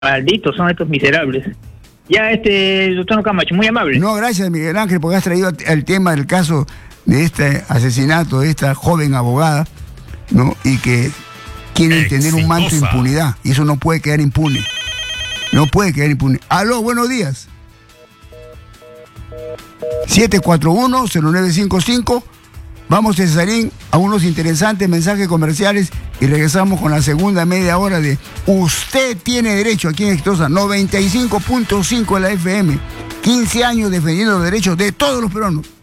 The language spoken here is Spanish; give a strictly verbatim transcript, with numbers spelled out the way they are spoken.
Malditos son estos miserables. Ya, este, doctor Camacho, muy amable. No, gracias, Miguel Ángel, porque has traído el tema del caso de este asesinato de esta joven abogada, ¿no? Y que quieren tener un manto de impunidad. Y eso no puede quedar impune. No puede quedar impune. Aló, buenos días. siete cuatro uno, cero nueve cinco cinco. Vamos, Cesarín, a unos interesantes mensajes comerciales y regresamos con la segunda media hora de Usted tiene derecho aquí en Exitosa noventa y cinco punto cinco de la F M. quince años defendiendo los derechos de todos los peruanos.